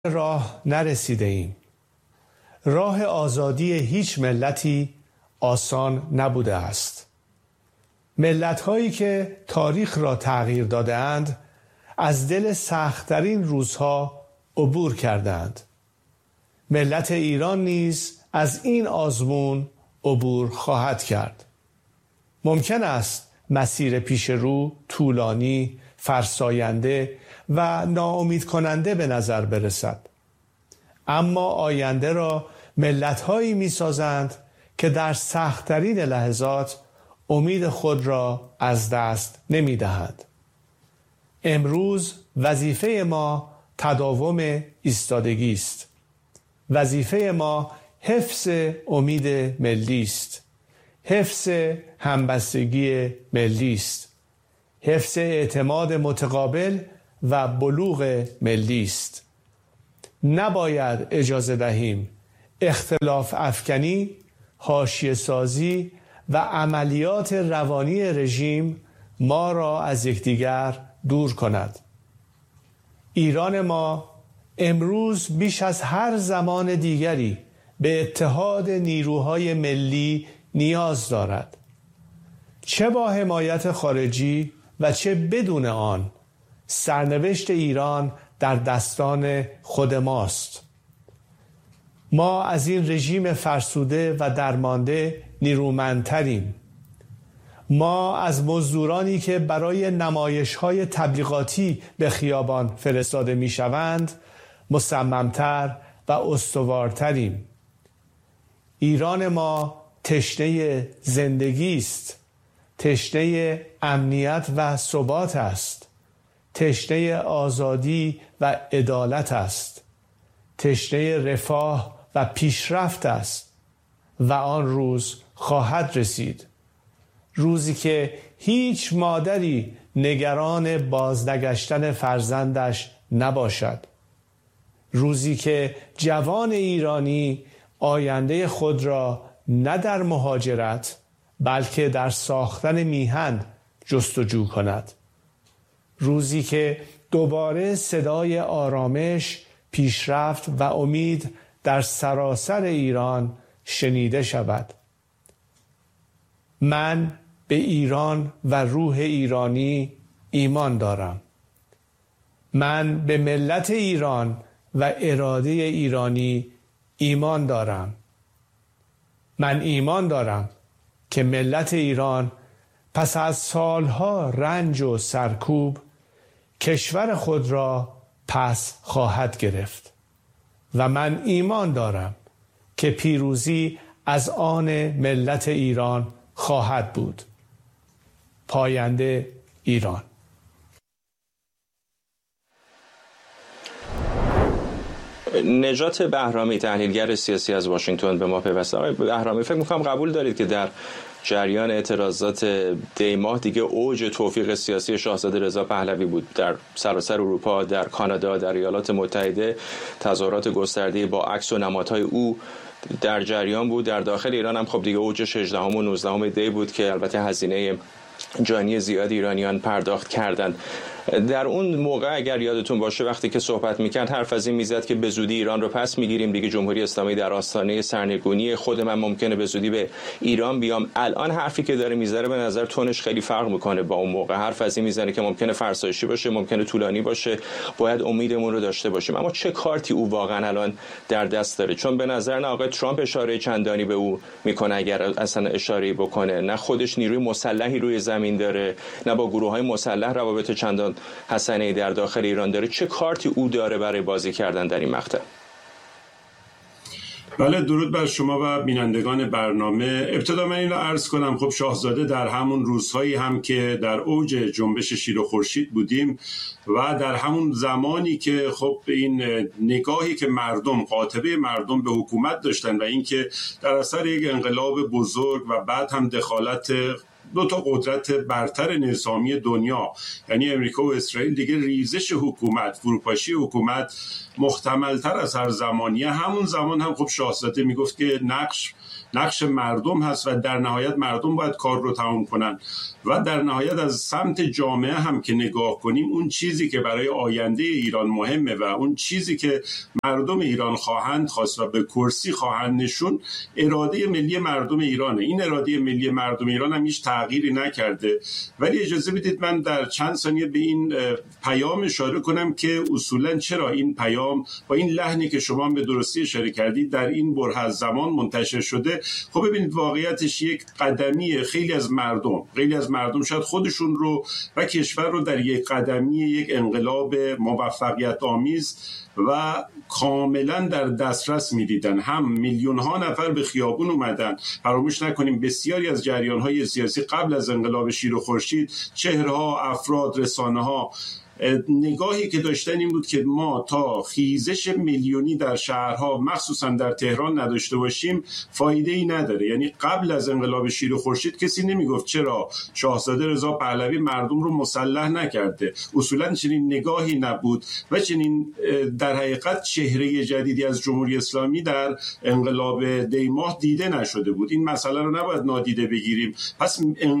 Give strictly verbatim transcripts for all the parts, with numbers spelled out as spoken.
راه نرسیده ایم. راه آزادی هیچ ملتی آسان نبوده است. ملت‌هایی که تاریخ را تغییر داده‌اند از دل سخت‌ترین روزها عبور کردند. ملت ایران نیز از این آزمون عبور خواهد کرد. ممکن است مسیر پیش رو طولانی، فرساینده و ناامید کننده به نظر برسد. اما آینده را ملت‌هایی می‌سازند که در سخت‌ترین لحظات امید خود را از دست نمی‌دهند. امروز وظیفه ما تداوم ایستادگی است. وظیفه ما حفظ امید ملی است. حفظ همبستگی ملی است. حفظ اعتماد متقابل و بلوغ ملی است. نباید اجازه دهیم اختلاف افکنی، حاشیه سازی و عملیات روانی رژیم ما را از یکدیگر دور کند. ایران ما امروز بیش از هر زمان دیگری به اتحاد نیروهای ملی نیاز دارد. چه با حمایت خارجی و چه بدون آن، سرنوشت ایران در دستان خود ماست. ما از این رژیم فرسوده و درمانده نیرومندتریم. ما از مزدورانی که برای نمایش‌های تبلیغاتی به خیابان فرستاده می‌شوند مصمم‌تر و استوارتریم. ایران ما تشنه زندگی است. تشنه امنیت و ثبات است. تشنه آزادی و عدالت است. تشنه رفاه و پیشرفت است و آن روز خواهد رسید. روزی که هیچ مادری نگران بازنگشتن فرزندش نباشد. روزی که جوان ایرانی آینده خود را نه در مهاجرت بلکه در ساختن میهن جستجو کند. روزی که دوباره صدای آرامش، پیشرفت و امید در سراسر ایران شنیده شود. من به ایران و روح ایرانی ایمان دارم. من به ملت ایران و اراده ایرانی ایمان دارم. من ایمان دارم که ملت ایران پس از سالها رنج و سرکوب کشور خود را پس خواهد گرفت و من ایمان دارم که پیروزی از آن ملت ایران خواهد بود. پاینده ایران. نجات بهرامی، تحلیلگر سیاسی از واشنگتن به ما پیوسته. آقای بهرامی، فکر می‌کنم قبول دارید که در جریان اعتراضات دی ماه دیگه اوج توفیق سیاسی شاهزاده رضا پهلوی بود. در سراسر اروپا، در کانادا، در ایالات متحده تظاهرات گسترده با عکس و نمادهای او در جریان بود. در داخل ایران هم خب دیگه اوجش هجدهم و نوزدهم دی بود که البته هزینه جانی زیاد ایرانیان پرداخت کردند. در اون موقع اگر یادتون باشه وقتی که صحبت میکرد حرف از این میزد که به زودی ایران رو پس میگیریم، دیگه جمهوری اسلامی در آستانه سرنگونی، خود من ممکنه به زودی به ایران بیام. الان حرفی که داره میذاره به نظر تونش خیلی فرق میکنه با اون موقع. حرف از این میزنه که ممکنه فرسایشی باشه، ممکنه طولانی باشه، باید امیدمون رو داشته باشیم. اما چه کارتی او واقعا الان در دست داره؟ چون به نظر نه آقای ترامپ اشاره چندانی به او میکنه، اگر اصلا اشاره بکنه، نه خودش نیروی مسلحی روی زمین داره، نه با گروه‌های مسلح روابط چندان حسنه‌ای در داخل ایران داره. چه کارتی او داره برای بازی کردن در این مقطع؟ بله، درود بر شما و بینندگان برنامه. ابتدا من این رو عرض کنم، خب شاهزاده در همون روزهایی هم که در اوج جنبش شیر و خورشید بودیم و در همون زمانی که خب این نگاهی که مردم، قاطبه مردم به حکومت داشتن و اینکه در اثر یک انقلاب بزرگ و بعد هم دخالت دو تا قدرت برتر نظامی دنیا یعنی امریکا و اسرائیل دیگه ریزش حکومت، فروپاشی حکومت محتمل‌تر از هر زمانیه. همون زمان هم خب شاهزاده میگفت که نقش نقش مردم هست و در نهایت مردم باید کار رو تمام کنن و در نهایت از سمت جامعه هم که نگاه کنیم اون چیزی که برای آینده ایران مهمه و اون چیزی که مردم ایران خواهند خواست و به کرسی خواهند نشون اراده ملی مردم ایرانه. این اراده ملی مردم ایران هم هیچ تغییری نکرده. ولی اجازه بدید من در چند ثانیه به این پیام اشاره کنم که اصولا چرا این پیام با این لحنی که شما به درستی اشاره کردید در این بره از زمان منتشر شده. خب ببینید واقعیتش یک قدمی خیلی از مردم خیلی از مردم شاید خودشون رو و کشور رو در یک قدمی یک انقلاب موفقیت آمیز و کاملا در دسترس می‌دیدن. هم میلیون ها نفر به خیابون اومدن. فراموش نکنیم بسیاری از جریان‌های سیاسی قبل از انقلاب شیر و خورشید چهره‌ها، افراد، رسانه‌ها نگاهی که داشتن این بود که ما تا خیزش میلیونی در شهرها مخصوصا در تهران نداشته باشیم فایده ای نداره. یعنی قبل از انقلاب شیر و خورشید کسی نمیگفت چرا شاهزاده رضا پهلوی مردم رو مسلح نکرده. اصولا چنین نگاهی نبود و چنین در حقیقت چهره جدیدی از جمهوری اسلامی در انقلاب دیماه دیده نشده بود. این مسئله رو نباید نادیده بگیریم. پس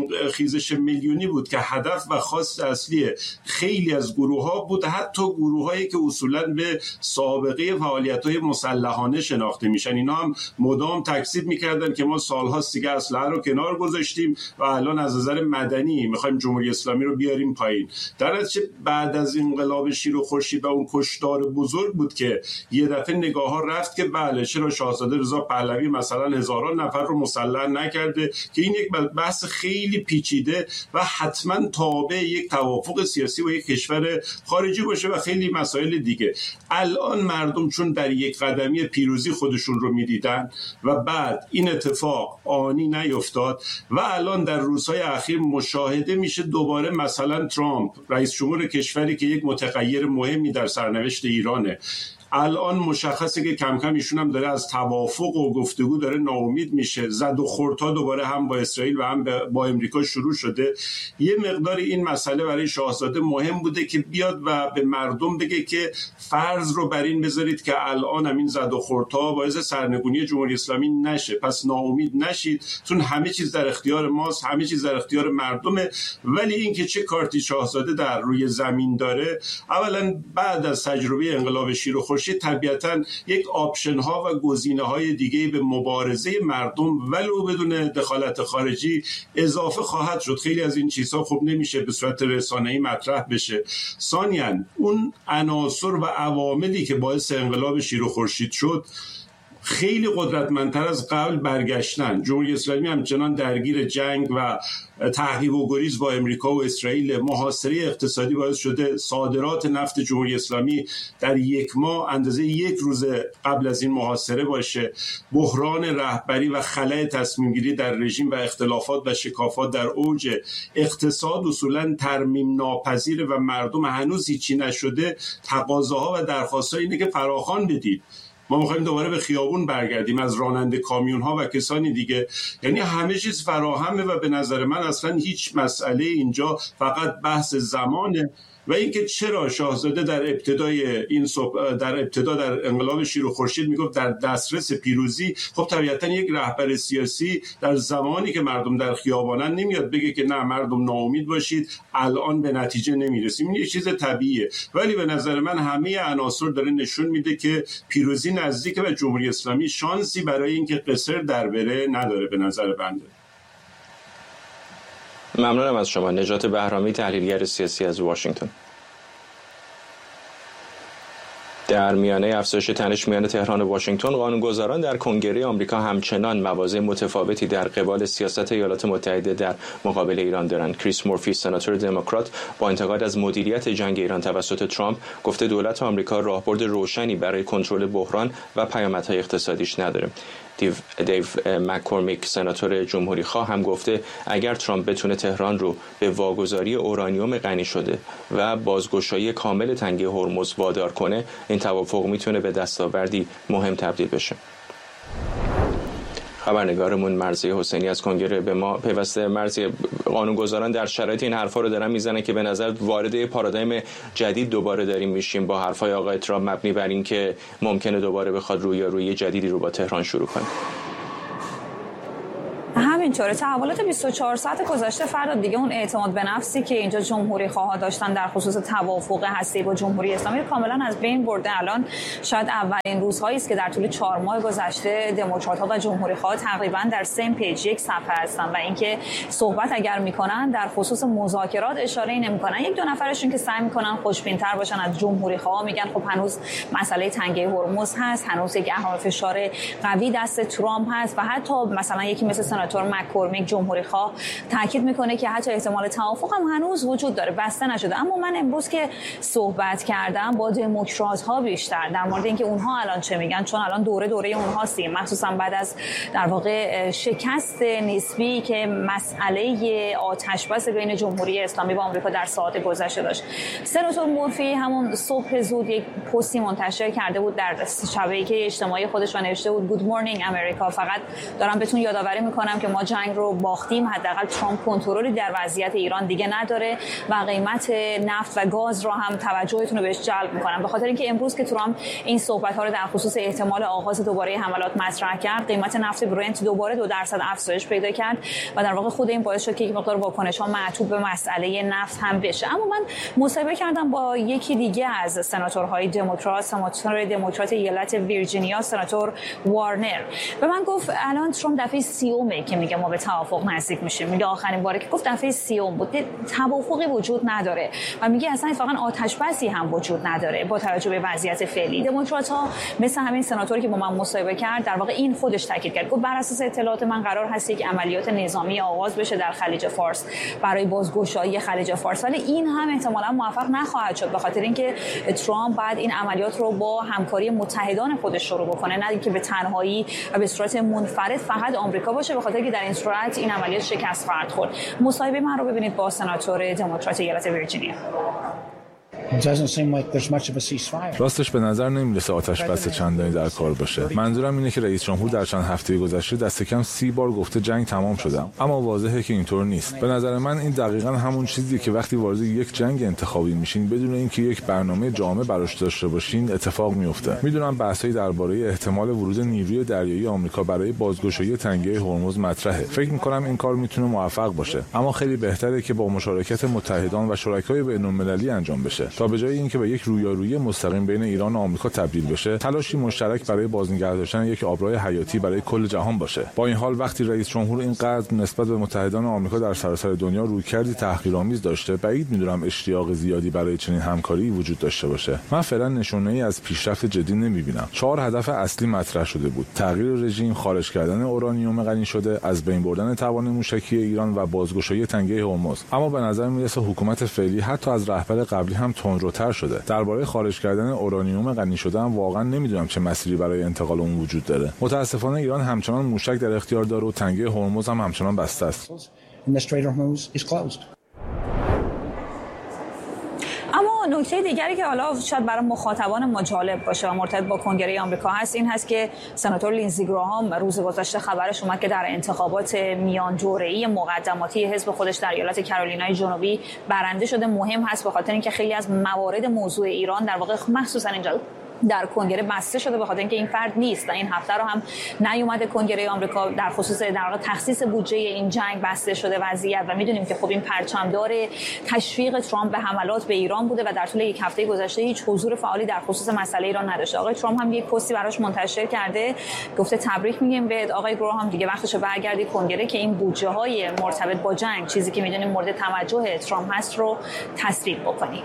خیزش میلیونی بود که هدف و خواست اصلی خیلی از گروه ها بود، حتی گروه هایی که اصولا به سابقه فعالیت های مسلحانه شناخته میشن. اینا هم مدام تکذیب میکردن که ما سالهاست دیگه اسلحه رو کنار گذاشتیم و الان از نظر مدنی میخوایم جمهوری اسلامی رو بیاریم پایین. در نتیجه بعد از انقلاب شیر و خورشید و اون کشتار بزرگ بود که یه دفعه نگاه ها رفت که بله چرا شاهزاده رضا پهلوی مثلا هزاران نفر رو مسلح نکرده، که این یک بحث خیلی پیچیده و حتما تابع یک توافق سیاسی و یک کشور خارجی باشه و خیلی مسائل دیگه. الان مردم چون در یک قدمی پیروزی خودشون رو میدیدن و بعد این اتفاق آنی نیفتاد و الان در روزهای اخیر مشاهده میشه دوباره مثلا ترامپ رئیس جمهور کشوری که یک متغیر مهمی در سرنوشت ایرانه، الان مشخصه که کم کم ایشون هم داره از توافق و گفتگو داره ناامید میشه. زد و خوردها دوباره هم با اسرائیل و هم با امریکا شروع شده. یه مقدار این مسئله برای شاهزاده مهم بوده که بیاد و به مردم بگه که فرض رو بر این بذارید که الان هم این زد و خوردها باعث سرنگونی جمهوری اسلامی نشه، پس ناامید نشید چون همه چیز در اختیار ماست، همه چیز در اختیار مردمه. ولی این که چه کارتی شاهزاده در روی زمین داره، اولا بعد از تجربه انقلاب شیر و طبیعتاً یک آپشن ها و گزینه های دیگه به مبارزه مردم ولو بدون دخالت خارجی اضافه خواهد شد. خیلی از این چیزها خب نمیشه به صورت رسانه‌ای مطرح بشه. ثانیاً اون عناصر و عواملی که باعث انقلاب شیر و خورشید شد خیلی قدرتمندتر از قبل برگشتن. جمهوری اسلامی همچنان درگیر جنگ و تعقیب و گریز با امریکا و اسرائیل. محاصره اقتصادی باعث شده صادرات نفت جمهوری اسلامی در یک ماه اندازه یک روز قبل از این محاصره باشه. بحران رهبری و خلأ تصمیم گیری در رژیم و اختلافات و شکافات در اوج. اقتصاد اصولا ترمیم ناپذیر و مردم هنوز هیچی نشده. تقاضاها و درخواست‌ها اینه که فراخوان بدید. ما می‌خوایم دوباره به خیابون برگردیم از راننده کامیون‌ها و کسانی دیگه. یعنی همه چیز فراهمه و به نظر من اصلا هیچ مسئله اینجا فقط بحث زمانه. و اینکه چرا شاهزاده در ابتدای این صبح در ابتدا در انقلاب شیر و خورشید میگفت در دسترس پیروزی، خب طبیعتا یک رهبر سیاسی در زمانی که مردم در خیابانن نمیاد بگه که نه مردم ناامید باشید الان به نتیجه نمیرسیم. این یه چیز طبیعیه. ولی به نظر من همه عناصر داره نشون میده که پیروزی نزدیکه و جمهوری اسلامی شانسی برای اینکه قصر در بره نداره به نظر بنده. ممنونم از شما. نجات بهرامی، تحلیلگر سیاسی از واشنگتن. در میانه افزایش تنش میان تهران و واشنگتن، قانونگذاران در کنگره آمریکا همچنان مواضع متفاوتی در قبال سیاست ایالات متحده در مقابل ایران دارند. کریس مورفی، سناتور دموکرات، با انتقاد از مدیریت جنگ ایران توسط ترامپ گفته دولت آمریکا راهبرد روشنی برای کنترل بحران و پیامدهای اقتصادیش نداره. دیو, دیو مک‌کورمیک، سناتور جمهوری خواه، هم گفته اگر ترامپ بتونه تهران رو به واگذاری اورانیوم غنی شده و بازگشایی کامل تنگه هرمز وادار کنه، این توافق میتونه به دستاوردی مهم تبدیل بشه. خبرنگارمون مرضیه حسینی از کنگره به ما پیوسته. مرضیه، قانونگذاران در شرایط این حرفا رو دارن میزنن که به نظر وارد پارادایم جدید دوباره داریم میشیم با حرفای آقای ترامپ مبنی بر این که ممکنه دوباره بخواد رویارویی جدیدی رو با تهران شروع کنه. همینطوره. تحولات بیست و چهار ساعت گذشته فردا دیگه اون اعتماد به نفسی که اینجا جمهوری خواها داشتن در خصوص توافق هسته‌ای با جمهوری اسلامی کاملا از بین برده. الان شاید اولین روزهایی است که در طول چهار ماه گذشته دموکرات‌ها و جمهوری خواها تقریبا در سیم پیج، یک صفحه هستن و اینکه صحبت اگر میکنن در خصوص مذاکرات اشاره نمیکنن. یک دو نفرشون که سعی میکنن خوشبین‌تر باشن از جمهوری خواها میگن خب هنوز مسئله تنگه هرمز هست، هنوز یک اهرام فشار قوی دست ترامپ هست و حتی مثلا یکی مثل سناتور مک‌کورمیک جمهوری خواه تاکید میکنه که حتی احتمال توافق هم هنوز وجود داره، بسته نشده. اما من امروز که صحبت کردم با دموکرات ها بیشتر در مورد اینکه اونها الان چه میگن، چون الان دوره دوره اونهاست، مخصوصا بعد از در واقع شکست نسبی که مسئله آتش بس بین جمهوری اسلامی و آمریکا در ساعات گذشته داشت. سناتور مورفی همون صبح زود یک پستی منتشر کرده بود در شبکه اجتماعی خودش و نوشته بود Good morning امریکا. فقط دارم بهتون یادآوری میکنم که ما جنگ رو باختیم، حداقل ترامپ کنترلی در وضعیت ایران دیگه نداره و قیمت نفت و گاز رو هم توجهتون رو بهش جلب میکنم، به خاطر اینکه امروز که ترامپ این صحبت ها رو در خصوص احتمال آغاز دوباره حملات مطرح کرد، قیمت نفت برنت دوباره دو درصد افزایش پیدا کرد و در واقع خود این باعث شد که یک مقدار واکنش ها معطوف به مسئله نفت هم بشه. اما من مصاحبه کردم با یکی دیگه از سناتورهای دموکرات، سناتور دموکرات ایالت ویرجینیا، سناتور وارنر. به من گفت الان ترامپ دفعه سیومه که میگه ما به توافق نزدیک میشیم. میگه آخرین باری که گفت دفعه سیوم بود، توافقی وجود نداره و میگه اصلا اتفاقا آتش بسی هم وجود نداره با توجه به وضعیت فعلی. دموکرات‌ها مثل همین سناتوری که با من مصاحبه کرد در واقع این خودش تاکید کرد، گفت بر اساس اطلاعات من قرار هست یک عملیات نظامی آغاز بشه در خلیج فارس برای بازگشایی خلیج فارس، ولی این هم احتمالاً موفق نخواهد شد به خاطر اینکه ترامپ بعد این عملیات رو با همکاری متحدان خودش شروع بکنه، نه اینکه به تنهایی و به صورت منفرد فقط آمریکا باشه، به خاطر که در این صورت این عملیات شکست خواهد خورد. مصاحبه من رو ببینید با سناتور دموکرات ایالت ویرجینیا. راستش به نظر نمیرسه آتش بس چندانی در کار باشه. منظورم اینه که رئیس جمهور در چند هفته گذشته دست کم سی بار گفته جنگ تمام شده، اما واضحه که اینطور نیست. به نظر من این دقیقاً همون چیزیه که وقتی وارد یک جنگ انتخابی میشین بدون اینکه یک برنامه جامع براش داشته باشین اتفاق میفته. میدونم بحث‌های درباره احتمال ورود نیروی دریایی آمریکا برای بازگشایی تنگه هرمز مطرحه. فکر می‌کنم این کار میتونه موفق باشه، اما خیلی بهتره که با مشارکت متحدان و شرکای بین‌المللی انجام بشه تا به جای اینکه به یک رویارویی مستقیم بین ایران و آمریکا تبدیل بشه، تلاشی مشترک برای بازنگه داشتن یک آبراه حیاتی برای کل جهان باشه. با این حال وقتی رئیس جمهور اینقدر نسبت به متحدان آمریکا در سراسر دنیا رویکردی تحقیرآمیز داشته، بعید می‌دونم اشتیاق زیادی برای چنین همکاری وجود داشته باشه. من فعلا نشونه‌ای از پیشرفت جدی نمی‌بینم. چهار هدف اصلی مطرح شده بود: تغییر رژیم، خارج کردن اورانیوم غنی شده، از بین بردن توان موشکی ایران و بازگشایی تنگه هرمز. اما به نظر میرسه حکومت فعلی حتی از رهبر قبلی هم تندروتر شده. درباره خارج کردن اورانیوم غنی شده هم واقعا نمیدونم چه مسیری برای انتقال اون وجود داره. متاسفانه ایران همچنان موشک در اختیار داره و تنگه هرمز هم همچنان بسته است. اما نکته دیگری که حالا شاید برای مخاطبان ما جالب باشه و مرتبط با کنگره آمریکا هست این هست که سناتور لینزی گراهام روز گذشته خبرش اومد که در انتخابات میان دوره‌ای مقدماتی حزب خودش در ایالت کارولینای جنوبی برنده شده. مهم هست به خاطر اینکه خیلی از موارد موضوع ایران در واقع مخصوصا اینجا در کنگره بسته شده به خاطر اینکه این فرد نیست و این هفته رو هم نیومده کنگره آمریکا در خصوص در واقع تخصیص بودجه این جنگ بسته شده وضعیت و میدونیم که خب این پرچمدار تشویق ترامپ به حملات به ایران بوده و در طول یک هفته گذشته هیچ حضور فعالی در خصوص مسئله ایران نداشته. آقای ترامپ هم یک پستی براش منتشر کرده، گفته تبریک میگیم به آقای گراهام، دیگه وقتشه برگردی کنگره که این بودجه های مرتبط با جنگ، چیزی که میدونیم مورد توجه ترامپ هست، رو تصویب بکنی.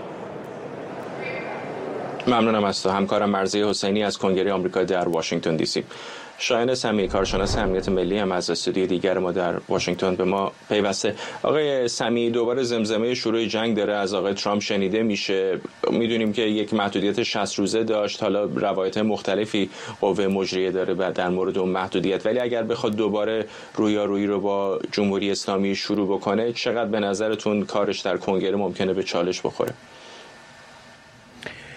ممنونم از تو همکارم مرضیه حسینی از کنگره آمریکا در واشنگتن دی سی. شایان سمیعی کارشناس امنیت ملی هم از استودیوی دیگر ما در واشنگتن به ما پیوسته. آقای سمیعی، دوباره زمزمه شروع جنگ داره از آقای ترامپ شنیده میشه. میدونیم که یک محدودیت شصت روزه داشت، حالا روایت مختلفی قوه مجریه داره در مورد اون محدودیت، ولی اگر بخواد دوباره رویارویی رو با جمهوری اسلامی شروع بکنه، چقدر به نظرتون کارش در کنگره ممکنه به چالش بخوره؟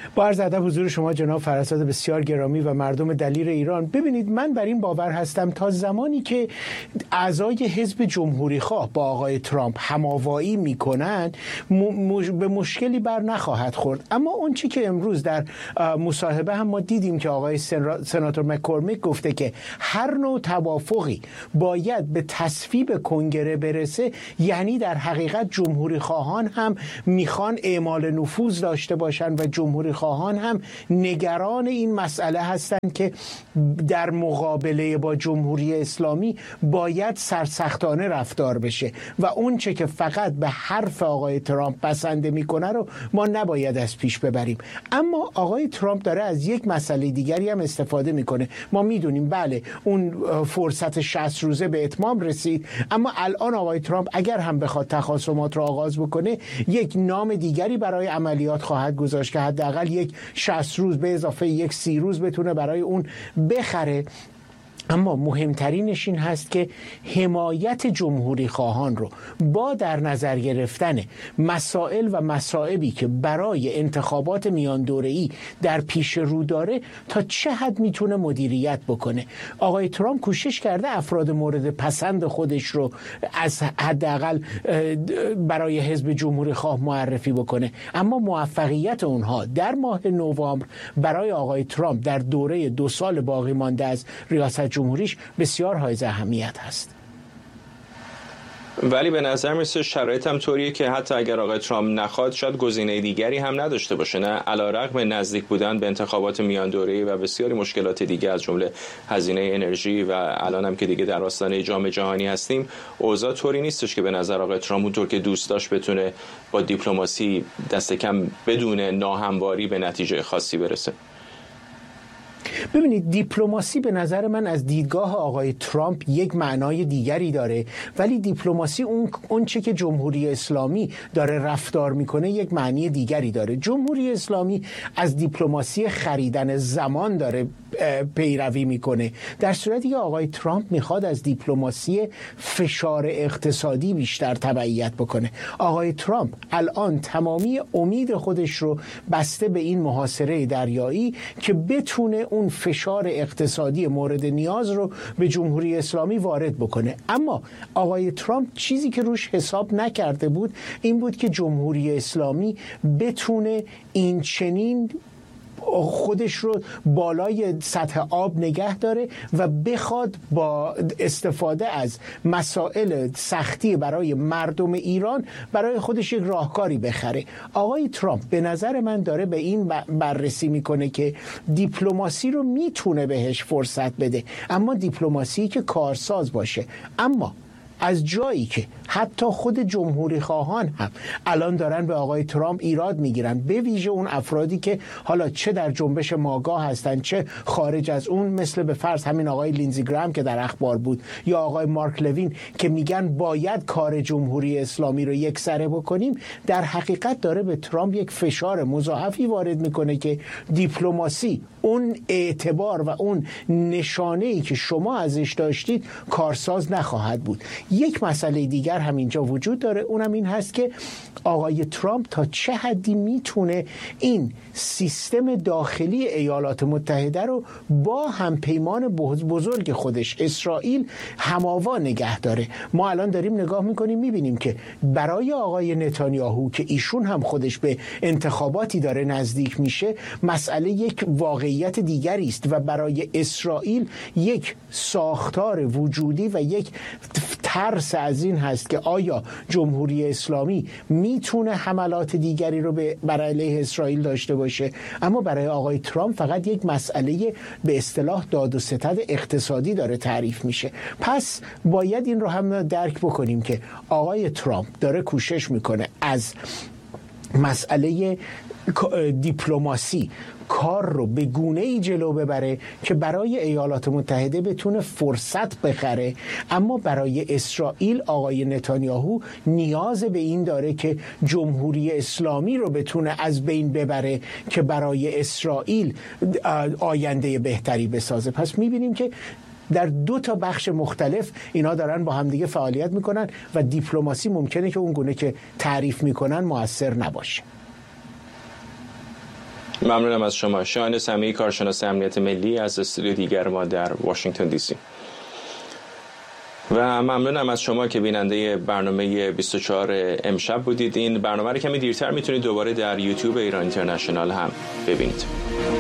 با عرض ادب حضور شما جناب فرزاد بسیار گرامی و مردم دلیر ایران، ببینید من بر این باور هستم تا زمانی که اعضای حزب جمهوری خواه با آقای ترامپ هماوایی میکنن م- به مشکلی بر نخواهد خورد. اما اون چی که امروز در مصاحبه هم ما دیدیم که آقای سناتور مک‌کورمیک گفته که هر نوع توافقی باید به تصویب کنگره برسه، یعنی در حقیقت جمهوری خواهان هم میخوان اعمال نفوذ داشته باشن و جمهوری خواهان هم نگران این مسئله هستند که در مقابله با جمهوری اسلامی باید سرسختانه رفتار بشه و اون چه که فقط به حرف آقای ترامپ بسنده میکنه رو ما نباید از پیش ببریم. اما آقای ترامپ داره از یک مسئله دیگری هم استفاده میکنه. ما میدونیم بله اون فرصت شصت روزه به اتمام رسید، اما الان آقای ترامپ اگر هم بخواد تخاصمات رو آغاز بکنه یک نام دیگری برای عملیات خواهد گذاشت که حداقل یک شصت روز به اضافه یک سی روز بتونه برای اون بخره. اما مهمترینش این هست که حمایت جمهوری خواهان رو با در نظر گرفتن مسائل و مصائبی که برای انتخابات میان دوره‌ای در پیش رو داره تا چه حد میتونه مدیریت بکنه. آقای ترامپ کوشش کرده افراد مورد پسند خودش رو از حداقل برای حزب جمهوری خواه معرفی بکنه، اما موفقیت اونها در ماه نوامبر برای آقای ترامپ در دوره دو سال باقی مانده از ریاست جمهوریش بسیار حائز اهمیت هست. ولی به نظر میسه شرایط هم طوریه که حتی اگر آقای ترامپ نخواد شاید گزینه دیگری هم نداشته باشه، نه علیرغم نزدیک بودن به انتخابات میان دوره‌ای و بسیاری مشکلات دیگه از جمله هزینه انرژی و الان هم که دیگه در آستانه جام جهانی هستیم، اوضاع طوری نیستش که به نظر آقای ترامپ اونطور که دوست داشت بتونه با دیپلماسی دست کم بدون ناهمواری به نتیجه خاصی برسه. ببینید دیپلماسی به نظر من از دیدگاه آقای ترامپ یک معنای دیگری داره، ولی دیپلماسی اون اون چه که جمهوری اسلامی داره رفتار میکنه یک معنی دیگری داره. جمهوری اسلامی از دیپلماسی خریدن زمان داره پیروی میکنه، در صورتی که آقای ترامپ میخواد از دیپلماسی فشار اقتصادی بیشتر تبعیت بکنه. آقای ترامپ الان تمامی امید خودش رو بسته به این محاصره دریایی که بتونه اون فشار اقتصادی مورد نیاز رو به جمهوری اسلامی وارد بکنه. اما آقای ترامپ چیزی که روش حساب نکرده بود این بود که جمهوری اسلامی بتونه این چنین خودش رو بالای سطح آب نگه داره و بخواد با استفاده از مسائل سختی برای مردم ایران برای خودش یک راهکاری بخره. آقای ترامپ به نظر من داره به این بررسی میکنه که دیپلماسی رو میتونه بهش فرصت بده، اما دیپلماسی که کارساز باشه. اما از جایی که حتی خود جمهوری خواهان هم الان دارن به آقای ترامپ ایراد میگیرن، به ویژه اون افرادی که حالا چه در جنبش ماگا هستن چه خارج از اون، مثل به فرض همین آقای لینزی گرام که در اخبار بود یا آقای مارک لوین که میگن باید کار جمهوری اسلامی رو یکسره بکنیم، در حقیقت داره به ترامپ یک فشار مضاعفی وارد میکنه که دیپلماسی اون اعتبار و اون نشانه‌ای که شما ازش داشتید کارساز نخواهد بود. یک مسئله دیگر هم اینجا وجود داره، اونم این هست که آقای ترامپ تا چه حدی میتونه این سیستم داخلی ایالات متحده رو با همپیمان بزرگ خودش اسرائیل هماوا نگه داره. ما الان داریم نگاه میکنیم میبینیم که برای آقای نتانیاهو که ایشون هم خودش به انتخاباتی داره نزدیک میشه، مسئله یک واقعیت دیگری است و برای اسرائیل یک ساختار وجودی و یک ترس از این هست که آیا جمهوری اسلامی میتونه حملات دیگری رو بر علیه اسرائیل داشته باشه. اما برای آقای ترامپ فقط یک مسئله به اصطلاح داد و ستد اقتصادی داره تعریف میشه. پس باید این رو هم درک بکنیم که آقای ترامپ داره کوشش میکنه از مسئله دیپلماسی کار رو به گونه‌ای جلو ببره که برای ایالات متحده بتونه فرصت بخره، اما برای اسرائیل آقای نتانیاهو نیاز به این داره که جمهوری اسلامی رو بتونه از بین ببره که برای اسرائیل آینده بهتری بسازه. پس می‌بینیم که در دو تا بخش مختلف اینا دارن با همدیگه فعالیت میکنن و دیپلماسی ممکنه که اون گونه که تعریف میکنن مؤثر نباشه. ممنونم از شما. شاهین سمیعی، کارشناس امنیت ملی از استودیو دیگر ما در واشنگتن دی سی. و ممنونم از شما که بیننده برنامه بیست و چهار امشب بودید. این برنامه رو کمی دیرتر میتونید دوباره در یوتیوب ایران اینترنشنال هم ببینید.